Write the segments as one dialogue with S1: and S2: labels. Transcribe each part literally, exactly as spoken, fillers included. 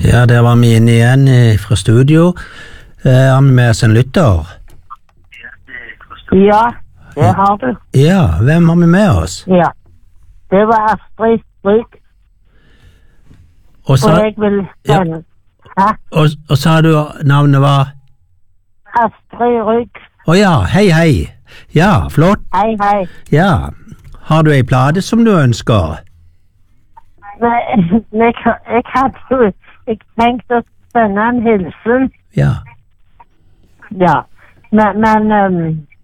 S1: Ja, der var vi inne igjen eh, fra studio. Eh, har vi med oss en lytter?
S2: Ja, det har du.
S1: Ja, hvem har vi med oss?
S2: Ja, det var Astrid Rygg,
S1: Og sa,
S2: og jeg vil sende... Hæ?
S1: og, og sa du navnet var?
S2: Astrid Rygg.
S1: Å ja, hei hei. Ja, flott.
S2: Hei, hei.
S1: Ja, har du ei plate som du ønsker?
S2: Nei, jeg, jeg hadde jo... Jeg tenkte å sende en hilsen.
S1: Ja.
S2: Ja, men... men um,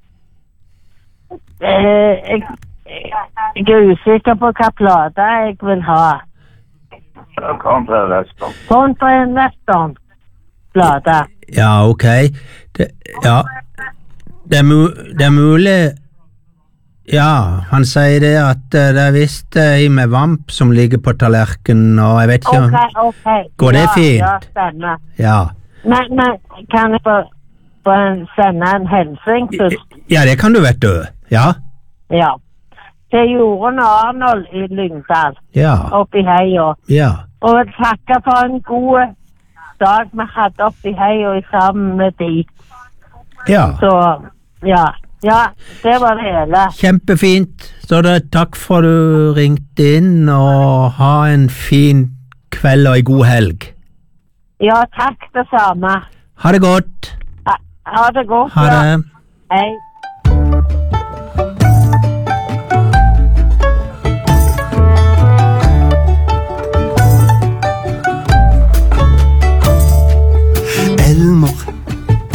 S2: eh, jeg, jeg er usikker på hva plate jeg vil ha.
S3: Kontra Western.
S2: Kontra en Western plate.
S1: Ja, ok. Det, ja, det er, mu, det er mulig... Ja, han sier det at uh, det er visst ei uh, med vamp som ligger på tallerkenen, og jeg vet ikke om...
S2: Ok, ok.
S1: Går det
S2: ja,
S1: fint?
S2: Ja, stemmer.
S1: Ja.
S2: Men, men kan jeg få, få en, sende en helsing først?
S1: Ja, det kan du, vet du. Ja.
S2: Ja. Til Jorunn og Arnold i Lyngdal,
S1: Ja.
S2: oppi heia.
S1: Ja.
S2: Og takke for en god dag vi hadde oppi heia sammen med de.
S1: Ja.
S2: Så, ja. Ja, det var det hele.
S1: Kjempefint. Så da, takk for du ringte inn, og ha en fin kveld og en god helg.
S2: Ja, takk det samme.
S1: Ha det godt.
S2: Ha, ha det godt.
S1: Ha
S2: ja.
S1: det.
S2: Hei.